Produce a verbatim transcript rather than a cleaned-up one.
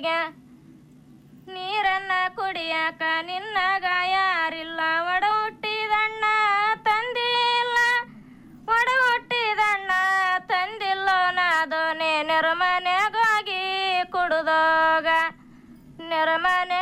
ಊರಿಗೆ ನೀರನ್ನ ಕುಡಿಯಾಕ ನಿನ್ನಗ ಯಾರಿಲ್ಲ ಒಡ ಹುಟ್ಟಿದಣ್ಣ ತಂದಿಲ್ಲ ಒಡ ಹುಟ್ಟಿದಣ್ಣ ತಂದಿಲ್ಲೋ ನಾದೋ ನೇ ನೆರಮನೆಗೋಗಿ ಕುಡ್ದೋಗ ನೆರಮನೆ